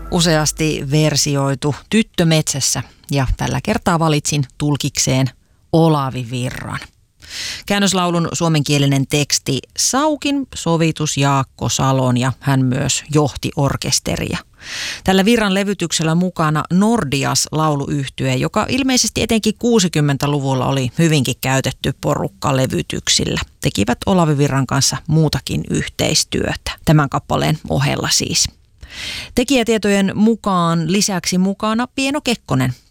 useasti versioitu Tyttö metsässä ja tällä kertaa valitsin tulkikseen Olavi Virran. Käännöslaulun suomenkielinen teksti Saukin sovitus Jaakko Salon ja hän myös johti orkesteria. Tällä Virran levytyksellä mukana Nordias lauluyhtye, joka ilmeisesti etenkin 60-luvulla oli hyvinkin käytetty porukka levytyksillä. Tekivät Olavi Virran kanssa muutakin yhteistyötä, tämän kappaleen ohella siis. Tekijätietojen mukaan lisäksi mukana Pieno Kekkonen,